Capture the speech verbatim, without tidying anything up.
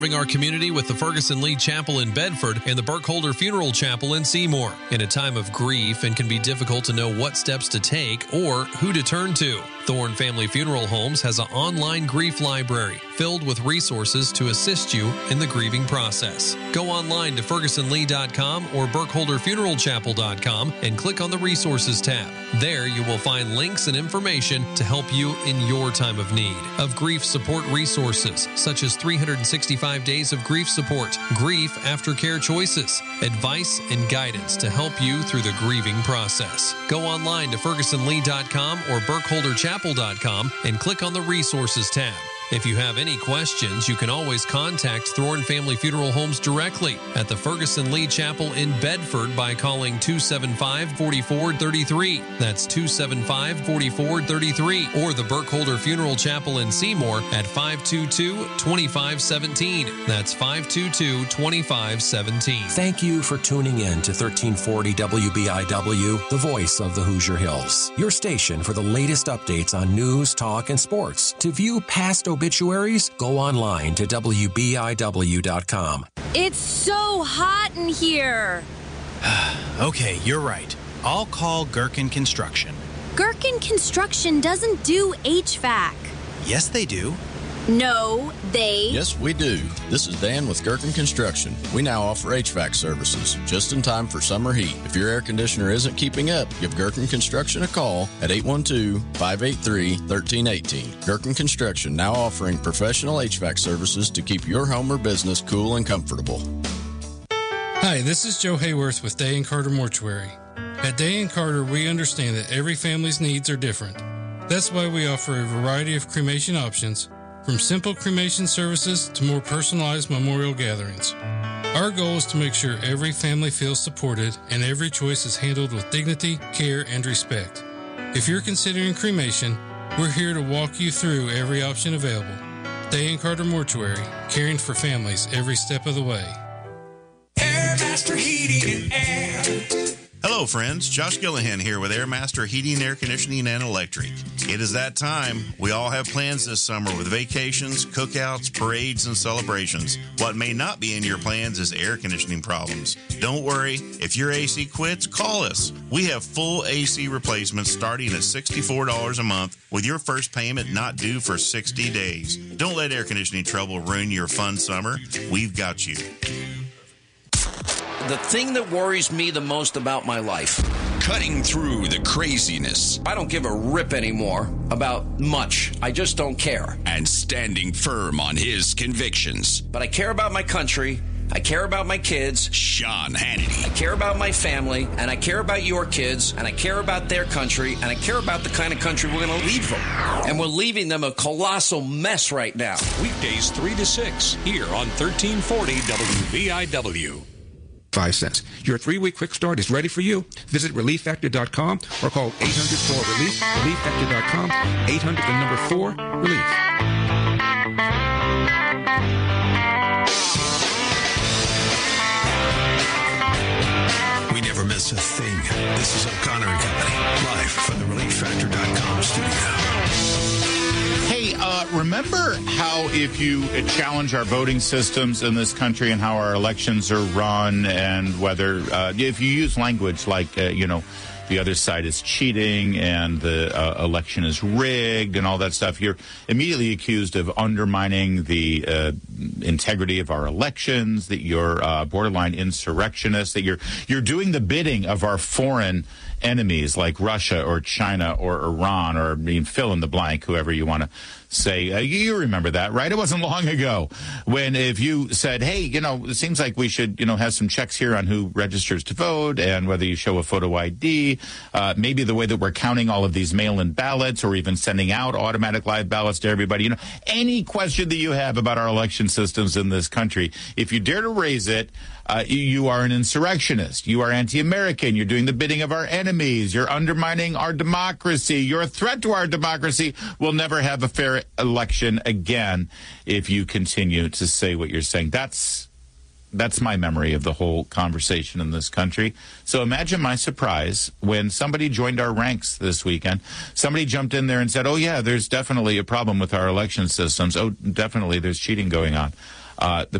Our community with the Ferguson Lee Chapel in Bedford and the Burkholder Funeral Chapel in Seymour. In a time of grief, and can be difficult to know what steps to take or who to turn to, Thorne Family Funeral Homes has an online grief library filled with resources to assist you in the grieving process. Go online to ferguson lee dot com or burkholder funeral chapel dot com and click on the Resources tab. There you will find links and information to help you in your time of need. Of grief support resources, such as three hundred sixty-five days of grief support, grief aftercare choices, advice and guidance to help you through the grieving process. Go online to ferguson lee dot com or burkholder chapel dot com and click on the Resources tab. If you have any questions, you can always contact Thorne Family Funeral Homes directly at the Ferguson Lee Chapel in Bedford by calling two seven five, four four three three. That's two seven five, four four three three. Or the Burkholder Funeral Chapel in Seymour at five two two, two five one seven. That's five two two, two five one seven. Thank you for tuning in to thirteen forty W B I W, the voice of the Hoosier Hills. Your station for the latest updates on news, talk, and sports. To view past obituaries, go online to W B I W dot com. It's so hot in here. Okay, you're right. I'll call Gherkin Construction. Gherkin Construction doesn't do H V A C. Yes, they do. No, they... Yes, we do. This is Dan with Gherkin Construction. We now offer H V A C services, just in time for summer heat. If your air conditioner isn't keeping up, give Gherkin Construction a call at eight one two, five eight three, one three one eight. Gherkin Construction now offering professional H V A C services to keep your home or business cool and comfortable. Hi, this is Joe Hayworth with Day and Carter Mortuary. At Day and Carter, we understand that every family's needs are different. That's why we offer a variety of cremation options, from simple cremation services to more personalized memorial gatherings. Our goal is to make sure every family feels supported and every choice is handled with dignity, care, and respect. If you're considering cremation, we're here to walk you through every option available. Day and Carter Mortuary, caring for families every step of the way. Airmaster Heating and Air. Hello, friends. Josh Gillihan here with Airmaster Heating, Air Conditioning, and Electric. It is that time. We all have plans this summer with vacations, cookouts, parades, and celebrations. What may not be in your plans is air conditioning problems. Don't worry. If your A C quits, call us. We have full A C replacements starting at sixty-four dollars a month with your first payment not due for sixty days. Don't let air conditioning trouble ruin your fun summer. We've got you. The thing that worries me the most about my life. Cutting through the craziness. I don't give a rip anymore about much. I just don't care. And standing firm on his convictions. But I care about my country. I care about my kids. Sean Hannity. I care about my family, and I care about your kids, and I care about their country, and I care about the kind of country we're going to leave them. And we're leaving them a colossal mess right now. Weekdays three to six here on thirteen forty W B I W. Five cents. Your three-week quick start is ready for you. Visit relief factor dot com or call eight hundred four relief, relief factor dot com, eight hundred the number four, relief. We never miss a thing. This is O'Connor and Company, live from the relief factor dot com studio. Hey, uh, remember how if you challenge our voting systems in this country and how our elections are run and whether, uh, if you use language like, uh, you know, the other side is cheating and the uh, election is rigged and all that stuff, you're immediately accused of undermining the uh, integrity of our elections, that you're uh, borderline insurrectionist, that you're you're doing the bidding of our foreign enemies like Russia or China or Iran or I mean, fill in the blank, whoever you want to say. Uh, you remember that, right? It wasn't long ago when if you said, hey, you know, it seems like we should, you know, have some checks here on who registers to vote and whether you show a photo I D, uh, maybe the way that we're counting all of these mail-in ballots or even sending out automatic live ballots to everybody. You know, any question that you have about our election systems in this country, if you dare to raise it, Uh, you are an insurrectionist. You are anti-American. You're doing the bidding of our enemies. You're undermining our democracy. You're a threat to our democracy. We'll never have a fair election again if you continue to say what you're saying. That's that's my memory of the whole conversation in this country. So imagine my surprise when somebody joined our ranks this weekend. Somebody jumped in there and said, oh, yeah, there's definitely a problem with our election systems. Oh, definitely there's cheating going on. Uh, the